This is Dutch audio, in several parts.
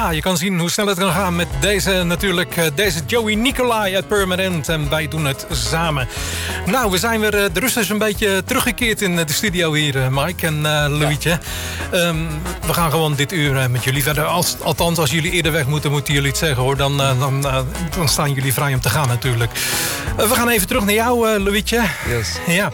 Ja, je kan zien hoe snel het kan gaan met deze Joey Nicolai uit Permanent. En wij doen het samen. Nou, we zijn weer de rust is een beetje teruggekeerd in de studio hier, Mike en Louietje. We gaan gewoon dit uur met jullie verder. Althans, als jullie eerder weg moeten jullie het zeggen hoor. Dan staan jullie vrij om te gaan natuurlijk. We gaan even terug naar jou, Louietje. Yes. Ja.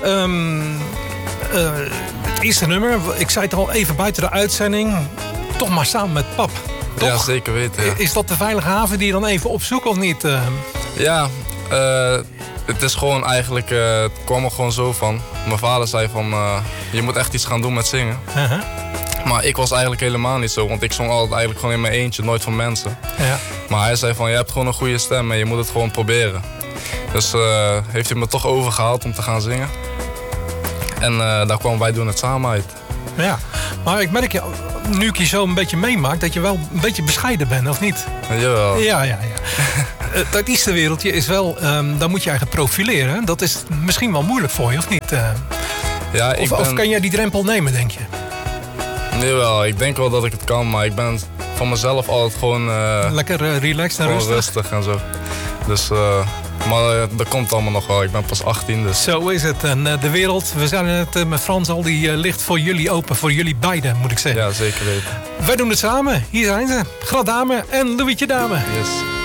Het eerste nummer, ik zei het al even buiten de uitzending. Toch maar samen met pap. Toch? Ja, zeker weten. Ja. Is dat de veilige haven die je dan even opzoekt of niet? Ja, het is gewoon eigenlijk, het kwam er gewoon zo van. Mijn vader zei van, je moet echt iets gaan doen met zingen. Uh-huh. Maar ik was eigenlijk helemaal niet zo, want ik zong altijd eigenlijk gewoon in mijn eentje, nooit van mensen. Ja. Maar hij zei van, je hebt gewoon een goede stem en je moet het gewoon proberen. Dus heeft hij me toch overgehaald om te gaan zingen. En daar kwamen wij doen het samen uit. Ja, maar ik merk je, nu ik je zo een beetje meemaak, dat je wel een beetje bescheiden bent, of niet? Jawel. Ja. Het artiestenwereldje is wel, daar moet je eigenlijk profileren. Dat is misschien wel moeilijk voor je, of niet? Ja, of kan jij die drempel nemen, denk je? Jawel, ik denk wel dat ik het kan, maar ik ben van mezelf altijd gewoon... lekker relaxed en rustig en zo. Dus... maar dat komt allemaal nog wel. Ik ben pas 18, dus... Zo is het. En de wereld, we zijn het met Frans al, die ligt voor jullie open. Voor jullie beiden, moet ik zeggen. Ja, zeker weten. Wij doen het samen. Hier zijn ze. Grad Dame en Louietje Dame. Yes.